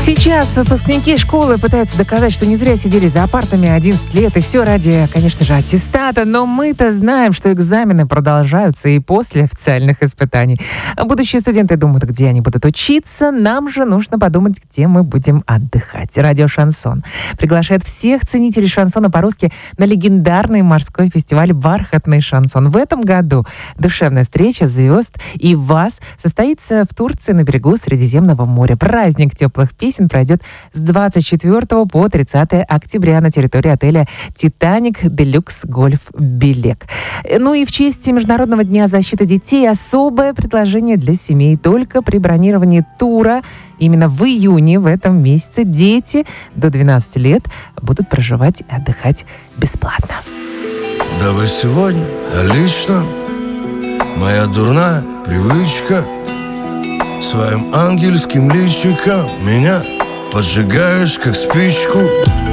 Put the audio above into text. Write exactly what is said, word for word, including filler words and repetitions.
Сейчас выпускники школы пытаются доказать, что не зря сидели за партами одиннадцать лет, и все ради, конечно же, аттестата, но мы-то знаем, что экзамены продолжаются и после официальных испытаний. Будущие студенты думают, где они будут учиться, нам же нужно подумать, где мы будем отдыхать. Радио «Шансон» приглашает всех ценителей шансона по-русски на легендарный морской фестиваль «Бархатный шансон». В этом году душевная встреча звезд и вас состоится в Турции на берегу Средиземного моря. Праздник теплых песен пройдет с двадцать четвёртого по тридцатое октября на территории отеля «Титаник Делюкс Гольф Белек». Ну и в честь Международного дня защиты детей особое предложение для семей. Только при бронировании тура именно в июне в этом месяце дети до двенадцати лет будут проживать и отдыхать бесплатно. Давай сегодня, а лично моя дурная привычка своим ангельским личиком меня поджигаешь, как спичку.